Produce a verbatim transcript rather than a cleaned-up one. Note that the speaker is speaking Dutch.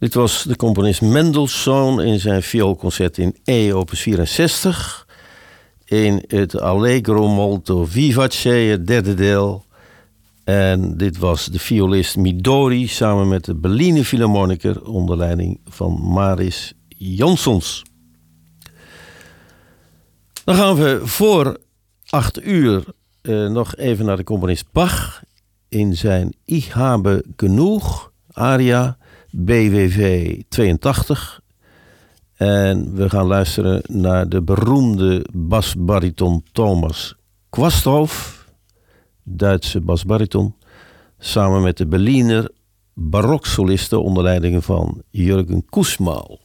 Dit was de componist Mendelssohn in zijn vioolconcert in E, opus vierenzestig. In het Allegro molto vivace, het derde deel. En dit was de violist Midori samen met de Berliner Philharmoniker onder leiding van Maris Jansons. Dan gaan we voor acht uur uh, nog even naar de componist Bach in zijn Ich habe genug, aria, B W V tweeëntachtig. En we gaan luisteren naar de beroemde basbariton Thomas Quasthoff, Duitse basbariton, samen met de Berliner baroksolisten onder leiding van Jürgen Kussmaul.